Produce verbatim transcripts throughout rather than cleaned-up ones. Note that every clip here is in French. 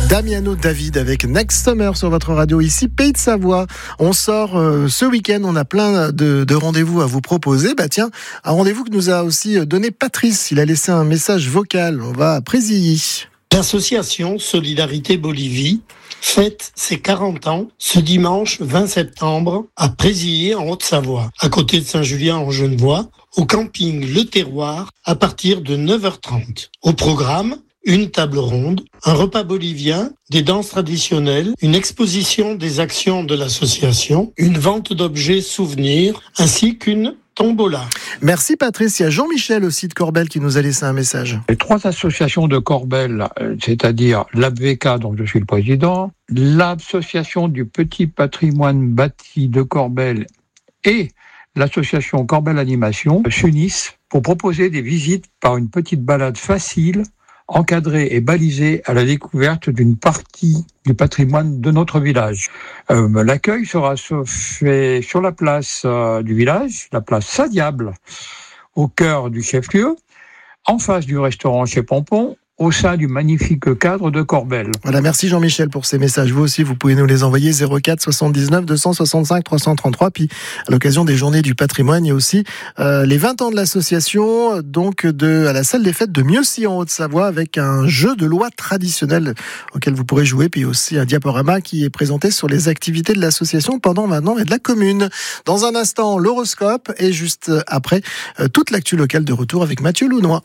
Damiano David avec Next Summer sur votre radio, ici Pays de Savoie. On sort euh, ce week-end, on a plein de, de rendez-vous à vous proposer. Bah tiens, un rendez-vous que nous a aussi donné Patrice. Il a laissé un message vocal. On va à Présilly. L'association Solidarité Bolivie fête ses quarante ans ce dimanche vingt septembre à Présilly en Haute-Savoie, à côté de Saint-Julien en Genevois, au camping Le Terroir à partir de neuf heures trente. Au programme, une table ronde, un repas bolivien, des danses traditionnelles, une exposition des actions de l'association, une vente d'objets souvenirs, ainsi qu'une tombola. Merci Patrice. Il y a Jean-Michel aussi de Corbel qui nous a laissé un message. Les trois associations de Corbel, c'est-à-dire l'A B V K, dont je suis le président, l'association du petit patrimoine bâti de Corbel et l'association Corbel Animation s'unissent pour proposer des visites par une petite balade facile, encadrée et balisée à la découverte d'une partie du patrimoine de notre village. Euh, l'accueil sera fait sur la place euh, du village, la place Saint-Diable, au cœur du chef-lieu, en face du restaurant chez Pompon, au sein du magnifique cadre de Corbel. Voilà, merci Jean-Michel pour ces messages. Vous aussi, vous pouvez nous les envoyer zéro quatre soixante-dix-neuf deux cent soixante-cinq trois cent trente-trois. Puis, à l'occasion des Journées du patrimoine, il y a aussi euh, les vingt ans de l'association, donc de, à la salle des fêtes de Mieuxy en Haute-Savoie, avec un jeu de loi traditionnel auquel vous pourrez jouer. Puis aussi un diaporama qui est présenté sur les activités de l'association pendant vingt ans et de la commune. Dans un instant, l'horoscope et juste après, euh, toute l'actu locale de retour avec Mathieu Lounois.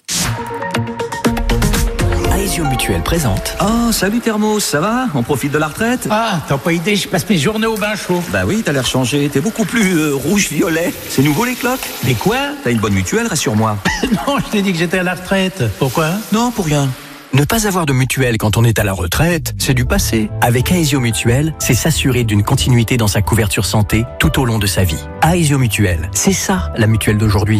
Aesio Mutuel présente. Oh, salut Thermos, ça va? On profite de la retraite? Ah, t'as pas idée, je passe mes journées au bain chaud. Bah oui, t'as l'air changé, t'es beaucoup plus euh, rouge-violet. C'est nouveau les cloques? Mais quoi? T'as une bonne mutuelle, rassure-moi. Non, je t'ai dit que j'étais à la retraite. Pourquoi? Non, pour rien. Ne pas avoir de mutuelle quand on est à la retraite, c'est du passé. Avec Aesio Mutuel, c'est s'assurer d'une continuité dans sa couverture santé tout au long de sa vie. Aesio Mutuel, c'est ça la mutuelle d'aujourd'hui.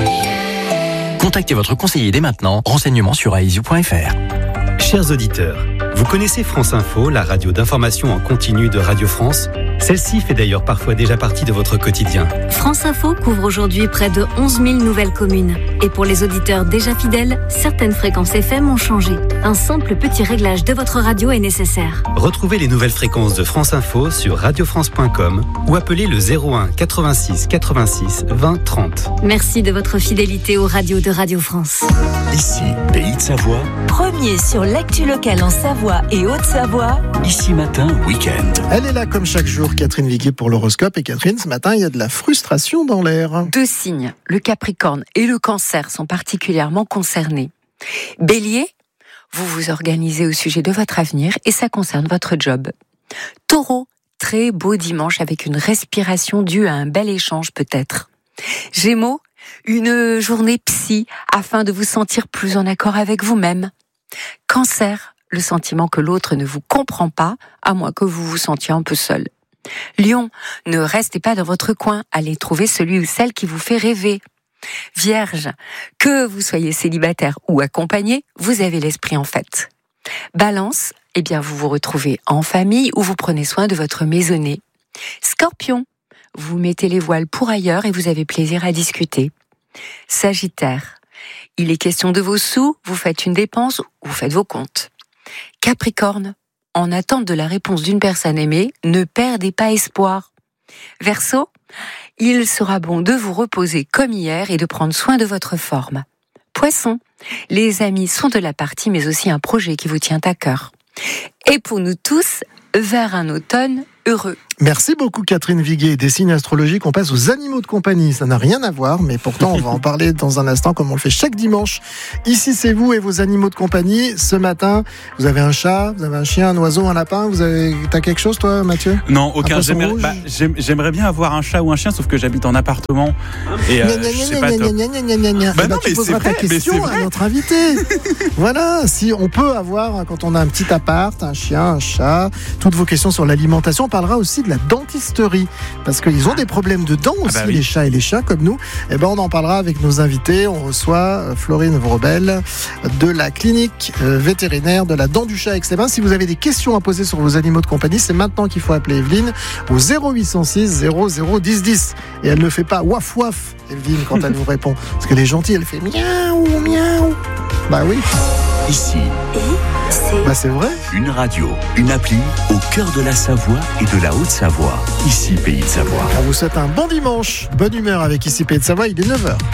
Contactez votre conseiller dès maintenant. Renseignements sur aesio point f r. Chers auditeurs, vous connaissez France Info, la radio d'information en continu de Radio France? Celle-ci fait d'ailleurs parfois déjà partie de votre quotidien. France Info couvre aujourd'hui près de onze mille nouvelles communes. Et pour les auditeurs déjà fidèles, certaines fréquences F M ont changé. Un simple petit réglage de votre radio est nécessaire. Retrouvez les nouvelles fréquences de France Info sur radio france point com ou appelez le zéro un quatre-vingt-six quatre-vingt-six vingt trente. Merci de votre fidélité aux radios de Radio France. Ici, Pays de Savoie. Premier sur l'actu locale en Savoie et Haute-Savoie. Ici Matin, week-end. Elle est là comme chaque jour, Catherine Viguier pour l'horoscope. Et Catherine, ce matin, il y a de la frustration dans l'air. Deux signes, le Capricorne et le Cancer, sont particulièrement concernés. Bélier, vous vous organisez au sujet de votre avenir et ça concerne votre job. Taureau, très beau dimanche avec une respiration due à un bel échange peut-être. Gémeaux, une journée psy afin de vous sentir plus en accord avec vous-même. Cancer, le sentiment que l'autre ne vous comprend pas, à moins que vous vous sentiez un peu seul. Lion, ne restez pas dans votre coin, allez trouver celui ou celle qui vous fait rêver. Vierge, que vous soyez célibataire ou accompagné, vous avez l'esprit en fête. Balance, eh bien vous vous retrouvez en famille ou vous prenez soin de votre maisonnée. Scorpion, vous mettez les voiles pour ailleurs et vous avez plaisir à discuter. Sagittaire, il est question de vos sous, vous faites une dépense ou vous faites vos comptes. Capricorne, en attente de la réponse d'une personne aimée, ne perdez pas espoir. Verseau, il sera bon de vous reposer comme hier et de prendre soin de votre forme. Poisson, les amis sont de la partie mais aussi un projet qui vous tient à cœur. Et pour nous tous, vers un automne heureux. Merci beaucoup Catherine Viguier. Des signes astrologiques, on passe aux animaux de compagnie. Ça n'a rien à voir, mais pourtant on va en parler dans un instant comme on le fait chaque dimanche. Ici c'est vous et vos animaux de compagnie. Ce matin, vous avez un chat, vous avez un chien, un oiseau, un lapin. Vous avez, t'as quelque chose toi Mathieu? Non, aucun. J'aimerais, bah, j'aime, j'aimerais bien avoir un chat ou un chien, sauf que j'habite en appartement. Et euh, je sais pas. Bah non, mais c'est vrai. Ta question à notre invité. Voilà, si on peut avoir quand on a un petit appart, un chien, un chat, toutes vos questions sur l'alimentation. On parlera aussi de la dentisterie, parce qu'ils ont des problèmes de dents aussi, ah bah oui. Les chats et les chiens comme nous. Et ben on en parlera avec nos invités. On reçoit Florine Vrobel de la clinique vétérinaire de la dent du chat Aix-les-Bains. Si vous avez des questions à poser sur vos animaux de compagnie, c'est maintenant qu'il faut appeler Evelyne au zéro huit cent six zéro zéro dix dix. Et elle ne fait pas waf waf, Evelyne, quand elle vous répond, parce qu'elle est gentille, elle fait miaou miaou. Bah oui. Ici, et c'est Bah c'est vrai. Une radio, une appli au cœur de la Savoie et de la Haute-Savoie. Ici, Pays de Savoie. On vous souhaite un bon dimanche. Bonne humeur avec Ici Pays de Savoie, il est neuf heures.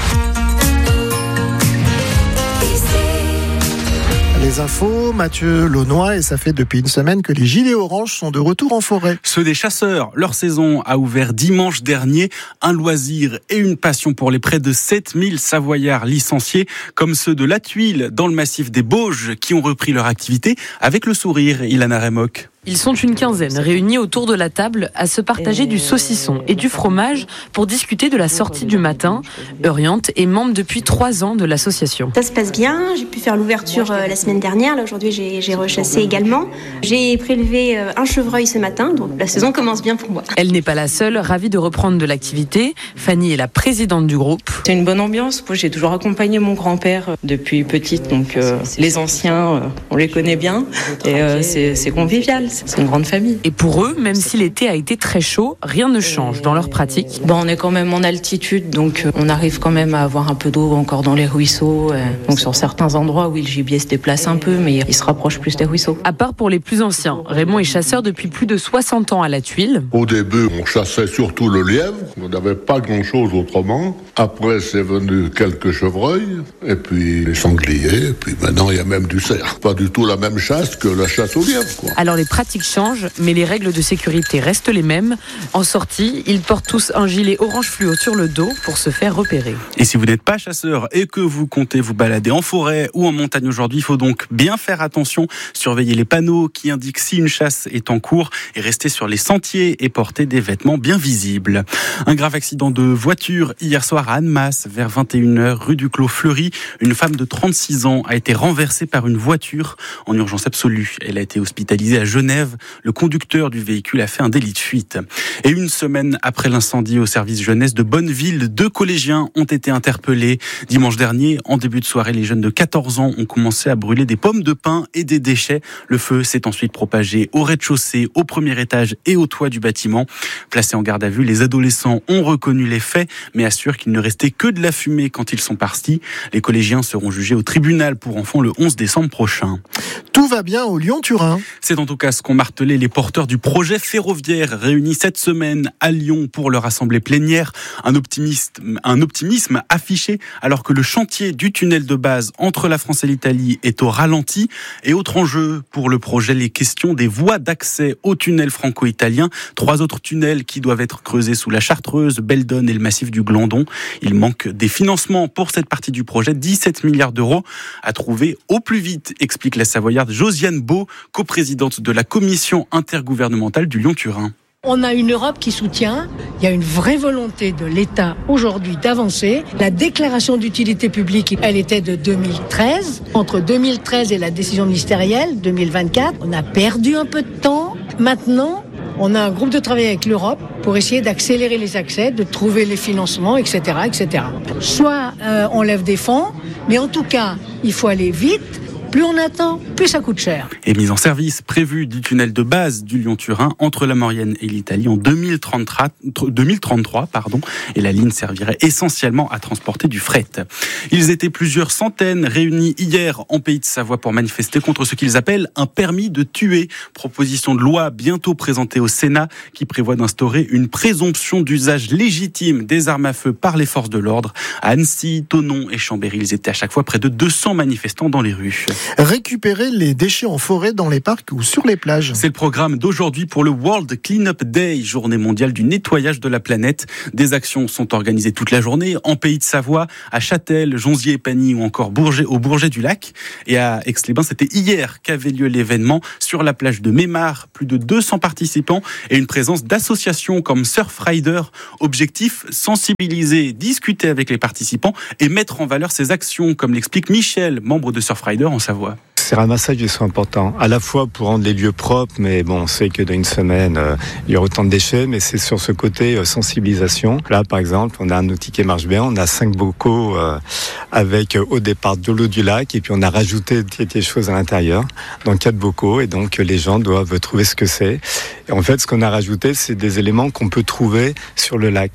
Les infos, Mathieu Launois, et ça fait depuis une semaine que les gilets oranges sont de retour en forêt. Ceux des chasseurs, leur saison a ouvert dimanche dernier. Un loisir et une passion pour les près de sept mille Savoyards licenciés, comme ceux de La Tuile, dans le massif des Bauges, qui ont repris leur activité avec le sourire. Ilana Remoc. Ils sont une quinzaine réunis autour de la table à se partager du saucisson et du fromage pour discuter de la sortie du matin. Euriante est membre depuis trois ans de l'association. Ça se passe bien, j'ai pu faire l'ouverture la semaine dernière, là aujourd'hui j'ai, j'ai rechassé également. J'ai prélevé un chevreuil ce matin, donc la saison commence bien pour moi. Elle n'est pas la seule, ravie de reprendre de l'activité. Fanny est la présidente du groupe. C'est une bonne ambiance, moi j'ai toujours accompagné mon grand-père depuis petite, donc euh, les anciens, euh, on les connaît bien et euh, c'est, c'est convivial. C'est une grande famille. Et pour eux, même si l'été a été très chaud, rien ne change dans leur pratique. Bon, on est quand même en altitude, donc on arrive quand même à avoir un peu d'eau encore dans les ruisseaux. Donc sur certains endroits, oui, le gibier se déplace un peu, mais il se rapproche plus des ruisseaux. À part pour les plus anciens, Raymond est chasseur depuis plus de soixante ans à La Tuile. Au début, on chassait surtout le lièvre. On n'avait pas grand-chose autrement. Après, c'est venu quelques chevreuils, et puis les sangliers, et puis maintenant, il y a même du cerf. Pas du tout la même chasse que la chasse au lièvre, quoi. Alors les pratiques changent, mais les règles de sécurité restent les mêmes. En sortie, ils portent tous un gilet orange fluo sur le dos pour se faire repérer. Et si vous n'êtes pas chasseur et que vous comptez vous balader en forêt ou en montagne aujourd'hui, il faut donc bien faire attention, surveiller les panneaux qui indiquent si une chasse est en cours et rester sur les sentiers et porter des vêtements bien visibles. Un grave accident de voiture hier soir à Annemasse, vers vingt et une heures, rue du Clos Fleury. Une femme de trente-six ans a été renversée par une voiture en urgence absolue. Elle a été hospitalisée à Genève. Le conducteur du véhicule a fait un délit de fuite. Et une semaine après l'incendie au service jeunesse de Bonneville, deux collégiens ont été interpellés. Dimanche dernier, en début de soirée, les jeunes de quatorze ans ont commencé à brûler des pommes de pin et des déchets. Le feu s'est ensuite propagé au rez-de-chaussée, au premier étage et au toit du bâtiment. Placés en garde à vue, les adolescents ont reconnu les faits, mais assurent qu'il ne restait que de la fumée quand ils sont partis. Les collégiens seront jugés au tribunal pour enfants le onze décembre prochain. Tout va bien au Lyon-Turin. C'est en tout cas ce qu'ont martelé les porteurs du projet ferroviaire réunis cette semaine à Lyon pour leur assemblée plénière. Un optimisme, un optimisme affiché alors que le chantier du tunnel de base entre la France et l'Italie est au ralenti. Et autre enjeu pour le projet, les questions des voies d'accès au tunnel franco-italien. Trois autres tunnels qui doivent être creusés sous la Chartreuse, Beldon et le massif du Glandon. Il manque des financements pour cette partie du projet, dix-sept milliards d'euros à trouver au plus vite, explique la Savoyarde Josiane Beau, coprésidente de la commission intergouvernementale du Lyon-Turin. On a une Europe qui soutient, il y a une vraie volonté de l'État aujourd'hui d'avancer. La déclaration d'utilité publique, elle était de deux mille treize. Entre deux mille treize et la décision ministérielle, deux mille vingt-quatre, on a perdu un peu de temps. Maintenant, on a un groupe de travail avec l'Europe pour essayer d'accélérer les accès, de trouver les financements, et cetera, et cetera. Soit euh, on lève des fonds, mais en tout cas, il faut aller vite. Plus on attend, plus ça coûte cher. Et mise en service prévue du tunnel de base du Lyon-Turin entre la Maurienne et l'Italie en deux mille trente-trois, pardon, et la ligne servirait essentiellement à transporter du fret. Ils étaient plusieurs centaines réunis hier en Pays de Savoie pour manifester contre ce qu'ils appellent un permis de tuer. Proposition de loi bientôt présentée au Sénat qui prévoit d'instaurer une présomption d'usage légitime des armes à feu par les forces de l'ordre. À Annecy, Thonon et Chambéry, ils étaient à chaque fois près de deux cents manifestants dans les rues. Récupérer les déchets en forêt dans les parcs ou sur les plages. C'est le programme d'aujourd'hui pour le World Cleanup Day, journée mondiale du nettoyage de la planète. Des actions sont organisées toute la journée en Pays de Savoie, à Châtel, Jonzier-Épagny ou encore Bourget, au Bourget du Lac. Et à Aix-les-Bains, c'était hier qu'avait lieu l'événement sur la plage de Mémar. Plus de deux cents participants et une présence d'associations comme Surfrider. Objectif, sensibiliser, discuter avec les participants et mettre en valeur ces actions, comme l'explique Michel, membre de Surfrider en Savoie. Ces ramassages ils sont importants, à la fois pour rendre les lieux propres, mais bon, on sait que dans une semaine, euh, il y aura autant de déchets, mais c'est sur ce côté euh, sensibilisation. Là, par exemple, on a un outil qui marche bien, on a cinq bocaux euh, avec euh, au départ de l'eau du lac, et puis on a rajouté des choses à l'intérieur, dans quatre bocaux, et donc les gens doivent trouver ce que c'est. Et en fait, ce qu'on a rajouté, c'est des éléments qu'on peut trouver sur le lac.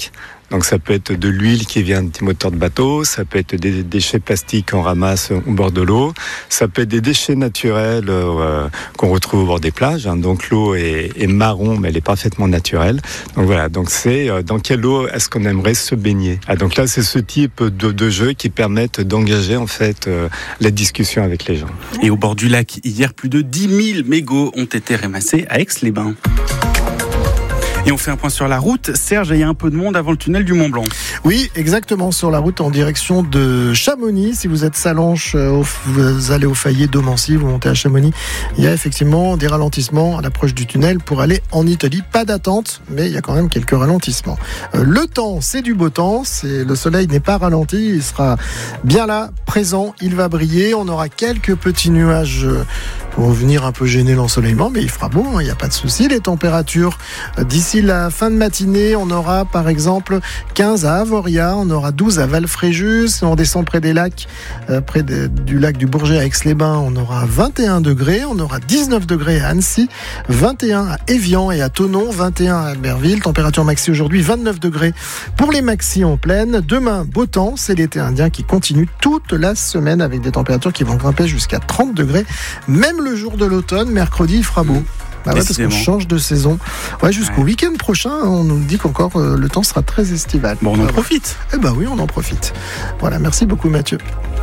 Donc ça peut être de l'huile qui vient des moteurs de bateau, ça peut être des déchets plastiques qu'on ramasse au bord de l'eau, ça peut être des déchets naturels euh, qu'on retrouve au bord des plages. Hein. Donc l'eau est, est marron, mais elle est parfaitement naturelle. Donc voilà, donc c'est euh, dans quelle eau est-ce qu'on aimerait se baigner. Ah, donc là, c'est ce type de, de jeux qui permettent d'engager en fait euh, la discussion avec les gens. Et au bord du lac, hier, plus de dix mille mégots ont été ramassés à Aix-les-Bains. Et on fait un point sur la route. Serge, il y a un peu de monde avant le tunnel du Mont-Blanc. Oui, exactement, sur la route en direction de Chamonix. Si vous êtes Salanches, vous allez au Fayet, Domancy, vous montez à Chamonix. Il y a effectivement des ralentissements à l'approche du tunnel pour aller en Italie. Pas d'attente, mais il y a quand même quelques ralentissements. Le temps, c'est du beau temps. C'est, le soleil n'est pas ralenti. Il sera bien là, présent. Il va briller. On aura quelques petits nuages pour venir un peu gêner l'ensoleillement, mais il fera beau, il hein, n'y a pas de souci. Les températures, d'ici la fin de matinée, on aura par exemple quinze à Avoria, on aura douze à Valfréjus. Si on descend près des lacs, euh, près de, du lac du Bourget à Aix-les-Bains, on aura vingt et un degrés, on aura dix-neuf degrés à Annecy, vingt et un à Évian et à Thonon, vingt et un à Albertville. Température maxi aujourd'hui, vingt-neuf degrés pour les maxis en plaine. Demain, beau temps, c'est l'été indien qui continue toute la semaine avec des températures qui vont grimper jusqu'à trente degrés. Même le jour de l'automne, mercredi, il fera beau. Bah ouais, parce qu'on change de saison. Ouais, jusqu'au ouais. week-end prochain, on nous dit qu'encore euh, le temps sera très estival. Bon, on en bah, profite. Eh ben oui, on en profite. Voilà, merci beaucoup Mathieu.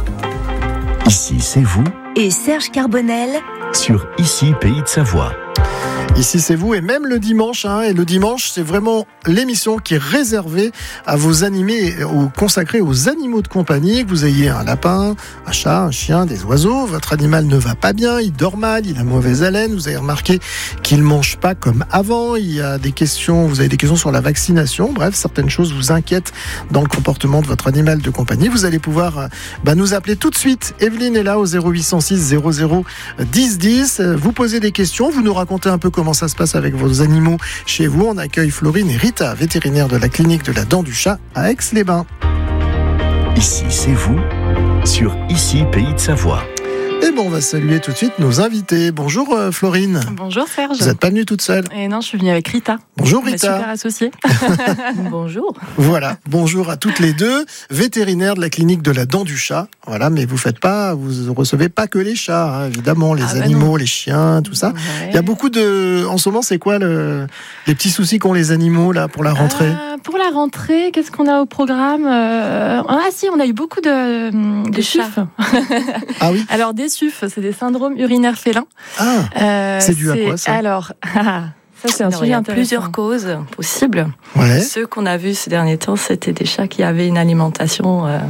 Ici, c'est vous. Et Serge Carbonel. Sur Ici, Pays de Savoie. Ici c'est vous, et même le dimanche, hein, et le dimanche c'est vraiment l'émission qui est réservée à vos animés, ou consacrée aux animaux de compagnie, que vous ayez un lapin, un chat, un chien, des oiseaux, votre animal ne va pas bien, il dort mal, il a mauvaise haleine, vous avez remarqué qu'il mange pas comme avant, il y a des questions, vous avez des questions sur la vaccination, bref, certaines choses vous inquiètent dans le comportement de votre animal de compagnie, vous allez pouvoir bah, nous appeler tout de suite. Evelyne est là au zéro huit cent six zéro zéro dix dix, vous posez des questions, vous nous racontez un peu comment ça se passe avec vos animaux chez vous. On accueille Florine et Rita, vétérinaires de la clinique de la Dent du Chat à Aix-les-Bains. Ici, c'est vous, sur Ici, Pays de Savoie. Et bon, on va saluer tout de suite nos invités. Bonjour euh, Florine. Bonjour Serge. Vous n'êtes pas venue toute seule. Et non, je suis venue avec Rita. Bonjour Rita. Ma super associée. Bonjour. Voilà, bonjour à toutes les deux. Vétérinaires de la clinique de la Dent du Chat. Voilà, mais vous faites pas, vous recevez pas que les chats, hein, évidemment, les ah animaux, bah les chiens, tout ça. Ouais. Il y a beaucoup de. En ce moment, c'est quoi le... les petits soucis qu'ont les animaux là pour la rentrée? euh, Pour la rentrée, qu'est-ce qu'on a au programme? euh... Ah si, on a eu beaucoup de, de chats. Ah oui. Alors des S U F, c'est des syndromes urinaires félins. Ah, euh, c'est dû à quoi ça? Alors, ça c'est un sujet intéressant. Il y a plusieurs causes possibles. Ouais. Ceux qu'on a vus ces derniers temps, c'était des chats qui avaient une alimentation euh,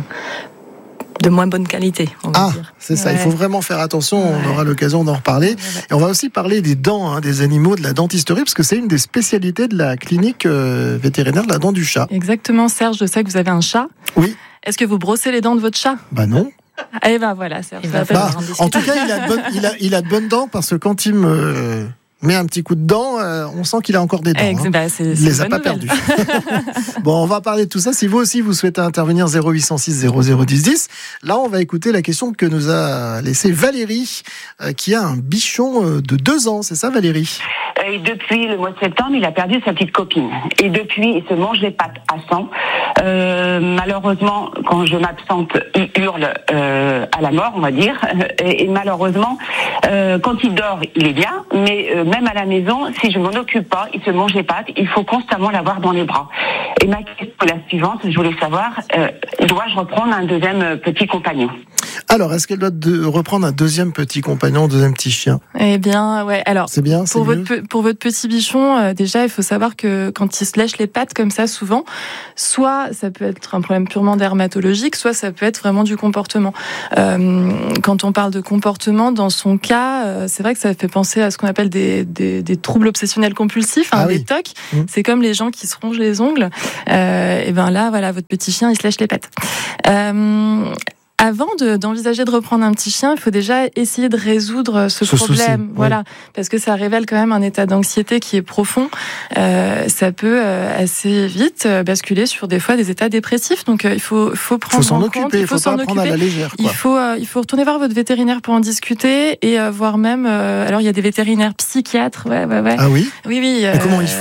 de moins bonne qualité. On va ah, dire. c'est ça. Ouais. Il faut vraiment faire attention. Ouais. On aura l'occasion d'en reparler. Ouais, ouais. Et on va aussi parler des dents, hein, des animaux, de la dentisterie, parce que c'est une des spécialités de la clinique euh, vétérinaire de la Dent du Chat. Exactement, Serge. Je sais que vous avez un chat. Oui. Est-ce que vous brossez les dents de votre chat? Bah non. Eh ben voilà, c'est bah, en, en tout cas, il a, de bonnes, il, a, il a de bonnes dents parce que quand il me met un petit coup de dent, euh, on sent qu'il a encore des dents. Ex- hein. bah, c'est, il c'est les a pas perdues. Bon, on va parler de tout ça. Si vous aussi vous souhaitez intervenir, zéro huit cent six zéro zéro dix dix. Là, on va écouter la question que nous a laissée Valérie, euh, qui a un bichon euh, de deux ans. C'est ça, Valérie? Et depuis le mois de septembre, il a perdu sa petite copine. Et depuis, il se mange les pattes à sang. Euh, malheureusement, quand je m'absente, il hurle euh, à la mort, on va dire. Et, et malheureusement, euh, quand il dort, il est bien. Mais euh, même à la maison, si je m'en occupe pas, il se mange les pattes. Il faut constamment l'avoir dans les bras. Et ma question est la suivante. Je voulais savoir, euh, dois-je reprendre un deuxième petit compagnon? Alors, est-ce qu'elle doit de reprendre un deuxième petit compagnon, un deuxième petit chien? Eh bien, ouais. Alors, c'est bien. C'est pour mieux. votre pour votre petit bichon, euh, déjà, il faut savoir que quand il se lèche les pattes comme ça, souvent, soit ça peut être un problème purement dermatologique, soit ça peut être vraiment du comportement. Euh, quand on parle de comportement, dans son cas, euh, c'est vrai que ça fait penser à ce qu'on appelle des des, des troubles obsessionnels compulsifs, hein, ah, des oui. T O C. Mmh. C'est comme les gens qui se rongent les ongles. Euh, et ben là, voilà, votre petit chien, il se lèche les pattes. Euh, Avant de, d'envisager de reprendre un petit chien, il faut déjà essayer de résoudre ce, ce problème, souci, voilà, oui. Parce que ça révèle quand même un état d'anxiété qui est profond. Euh, ça peut euh, assez vite basculer sur des fois des états dépressifs. Donc euh, il faut, faut prendre faut s'en en occuper, compte, il faut, faut pas prendre à la légère. Quoi. Il faut, euh, il faut retourner voir votre vétérinaire pour en discuter et euh, voir même. Euh, alors il y a des vétérinaires psychiatres, ouais, ouais, ouais. Ah oui. Oui, oui. Euh, et comment ils font?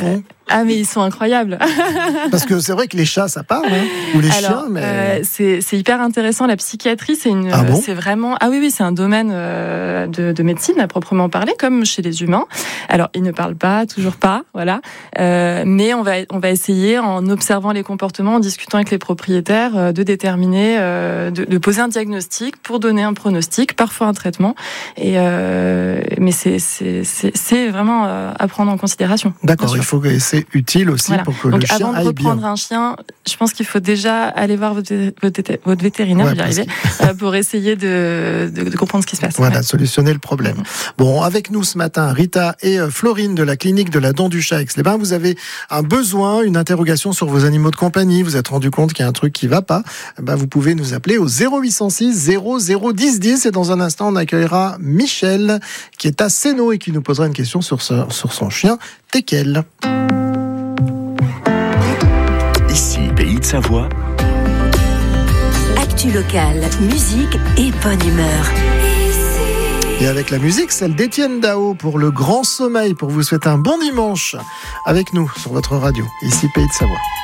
Ah, mais ils sont incroyables. Parce que c'est vrai que les chats, ça parle, hein, ou les Alors, chiens, mais... Euh, c'est, c'est hyper intéressant. La psychiatrie, c'est, une, ah bon c'est vraiment... Ah oui, oui, c'est un domaine euh, de, de médecine à proprement parler, comme chez les humains. Alors, ils ne parlent pas, toujours pas, voilà. Euh, mais on va, on va essayer, en observant les comportements, en discutant avec les propriétaires, euh, de déterminer, euh, de, de poser un diagnostic pour donner un pronostic, parfois un traitement. Et, euh, mais c'est, c'est, c'est, c'est vraiment euh, à prendre en considération. D'accord, il faut que c'est utile aussi voilà. pour que Donc, le chien avant de reprendre bien. un chien, je pense qu'il faut déjà aller voir votre, votre, votre vétérinaire, ouais, arriver, euh, pour essayer de, de, de comprendre ce qui se passe. Voilà, ouais. solutionner le problème. Bon, avec nous ce matin, Rita et Florine de la clinique de la Dent du Chat à Aix-les-Bains. Vous avez un besoin, une interrogation sur vos animaux de compagnie, vous êtes rendu compte qu'il y a un truc qui va pas, ben vous pouvez nous appeler au zéro huit cent six zéro zéro dix dix et dans un instant on accueillera Michel qui est à Sénaux et qui nous posera une question sur, ce, sur son chien Teckel. Ici, Pays de Savoie. Actu locale, musique et bonne humeur. Et avec la musique, celle d'Étienne Dao pour le grand sommeil, pour vous souhaiter un bon dimanche avec nous sur votre radio. Ici, Pays de Savoie.